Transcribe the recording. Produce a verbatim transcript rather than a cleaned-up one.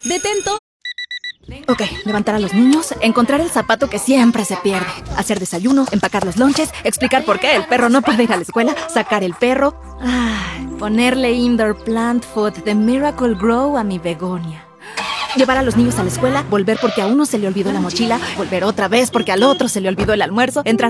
Detento. Ok, levantar a los niños, encontrar el zapato que siempre se pierde, hacer desayuno, empacar los lonches, explicar por qué el perro no puede ir a la escuela, sacar el perro, ay, ponerle indoor plant food de Miracle Grow a mi begonia. Llevar a los niños a la escuela, volver porque a uno se le olvidó la mochila, volver otra vez porque al otro se le olvidó el almuerzo, entrar